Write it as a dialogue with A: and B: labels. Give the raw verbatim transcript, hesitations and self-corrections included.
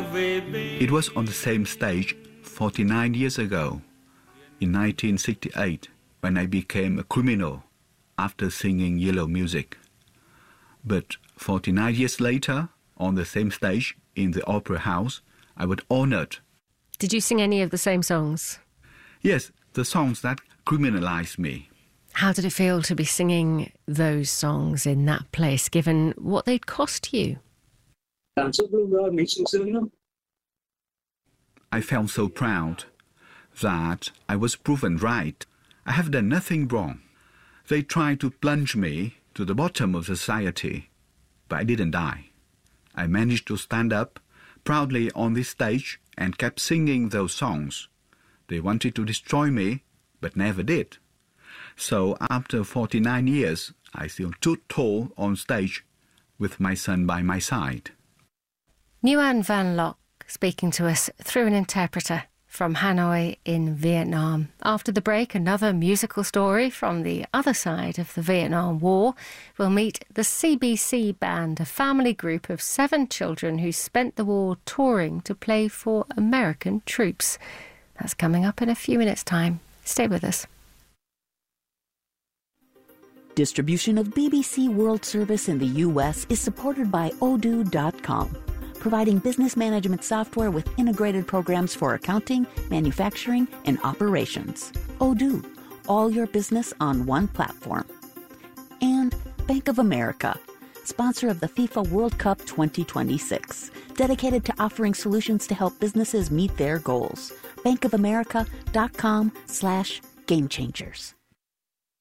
A: It was on the same stage forty-nine years ago, in nineteen sixty-eight, when I became a criminal after singing Yellow Music. But forty-nine years later, on the same stage in the Opera House, I was honored.
B: Did you sing any of the same songs?
A: Yes, the songs that criminalized me.
B: How did it feel to be singing those songs in that place, given what they'd cost you?
A: I felt so proud that I was proven right. I have done nothing wrong. They tried to plunge me to the bottom of society, but I didn't die. I managed to stand up proudly on this stage and kept singing those songs. They wanted to destroy me, but never did. So after forty-nine years, I still stood tall on stage with my son by my side.
B: Nguyen Van Loc speaking to us through an interpreter from Hanoi in Vietnam. After the break, another musical story from the other side of the Vietnam War. We'll meet the C B C Band, a family group of seven children who spent the war touring to play for American troops. That's coming up in a few minutes' time. Stay with us.
C: Distribution of B B C World Service in the U S is supported by Odoo dot com, providing business management software with integrated programs for accounting, manufacturing, and operations. Odoo, all your business on one platform. And Bank of America, sponsor of the FIFA World Cup twenty twenty-six, dedicated to offering solutions to help businesses meet their goals. Bank of America dot com slash game changers.